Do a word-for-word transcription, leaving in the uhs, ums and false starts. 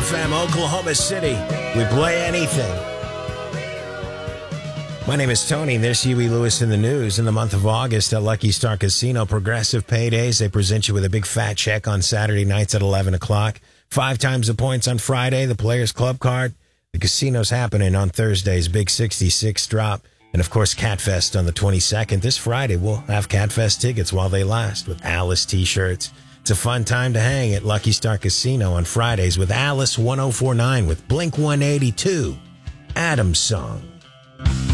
F M, Oklahoma City. We play anything. My name is Tony. There's Huey Lewis in the news. In the month of August at Lucky Star Casino, progressive paydays. They present you with a big fat check on Saturday nights at eleven o'clock. Five times the points on Friday, the Players Club card. The casino's happening on Thursday's big sixty-six drop. And, of course, Catfest on the twenty-second. This Friday, we'll have Catfest tickets while they last with Alice T-shirts. It's a fun time to hang at Lucky Star Casino on Fridays with Alice one oh four nine with Blink one eighty-two. Adam's Song.